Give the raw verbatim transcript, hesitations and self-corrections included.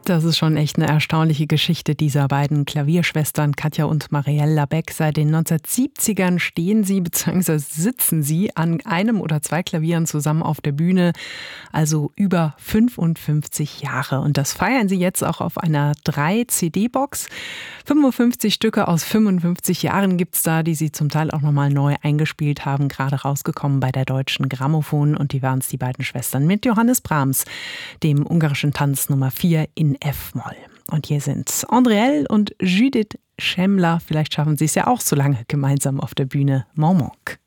Das ist schon echt eine erstaunliche Geschichte dieser beiden Klavierschwestern Katja und Marielle Labec. Seit den neunzehnhundertsiebzigern stehen sie bzw. sitzen sie an einem oder zwei Klavieren zusammen auf der Bühne, also über fünfundfünfzig Jahre. Und das feiern sie jetzt auch auf einer drei-C D-Box. fünfundfünfzig Stücke aus fünfundfünfzig Jahren gibt's da, die sie zum Teil auch nochmal neu eingespielt haben, gerade rausgekommen bei der Deutschen Grammophon. Und die waren es, die beiden Schwestern, mit Johannes Brahms, dem ungarischen Tanz Nummer vier in F-Moll. Und hier sind Andriel und Judith Schemmler. Vielleicht schaffen sie es ja auch so lange gemeinsam auf der Bühne. Mon Manque.